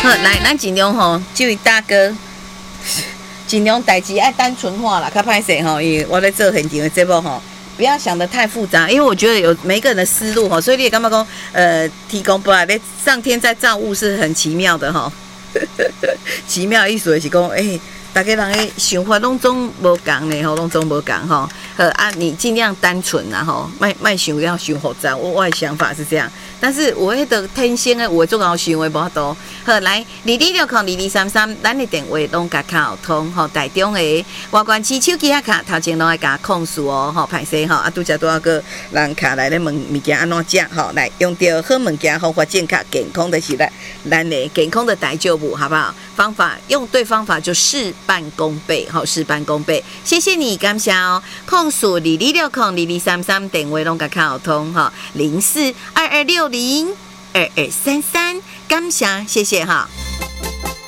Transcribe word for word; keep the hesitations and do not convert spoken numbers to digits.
好，来，咱尽量吼，这位大哥，尽量代志爱单纯化啦，较歹势吼，因为我在做现场的节目吼。不要想得太复杂，因为我觉得有每个人的思路哈，所以你也干嘛讲呃，提供不来，上天在造物是很奇妙的哈，奇妙的意思就是讲，哎、欸，大家人的想法拢总无共呢吼，拢总无共吼，呃啊，你尽量单纯啦吼，卖卖想要想复杂，我我的想法是这样，但是我迄个天生的有做好想的无法度，好来，二二六零二二三三，咱的电话拢甲卡通吼，台中的外关市手机啊卡，头前拢爱甲控诉哦吼，歹势吼，啊拄则拄啊个人卡来咧问物件安怎食吼，来用着好物件方法健康健康的是来咱的健康的大救补，好不好？方法用对方法就事半功倍，好事半功倍，谢谢你，感谢哦。控诉二二六零二二三三电话拢甲卡通哈，零四二二六零二二三三，感谢谢谢哈。